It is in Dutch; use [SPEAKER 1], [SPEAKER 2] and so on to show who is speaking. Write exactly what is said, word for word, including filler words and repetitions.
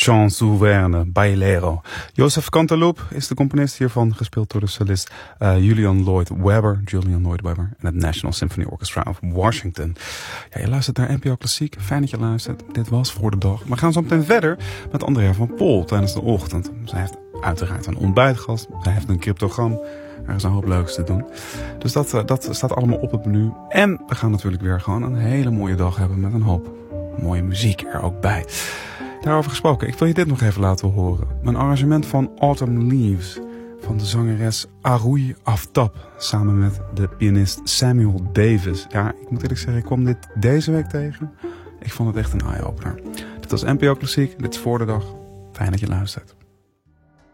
[SPEAKER 1] Chants Ouvertes, Bailero. Joseph Cantaloupe is de componist hiervan, gespeeld door de solist uh, Julian Lloyd Webber, Julian Lloyd Webber en het National Symphony Orchestra of Washington. Ja, je luistert naar N P O Klassiek. Fijn dat je luistert. Dit was Voor de Dag. We gaan zo meteen verder met Andrea van Pol tijdens de ochtend. Zij heeft uiteraard een ontbijtgast. Zij heeft een cryptogram. Er is een hoop leuks te doen. Dus dat, uh, dat staat allemaal op het menu. En we gaan natuurlijk weer gewoon een hele mooie dag hebben met een hoop mooie muziek er ook bij. Daarover gesproken, ik wil je dit nog even laten horen. Mijn arrangement van Autumn Leaves van de zangeres Aroui Aftab samen met de pianist Samuel Davis. Ja, ik moet eerlijk zeggen, ik kwam dit deze week tegen. Ik vond het echt een eye-opener. Dit was N P O Klassiek, dit is Voor de Dag. Fijn dat je luistert.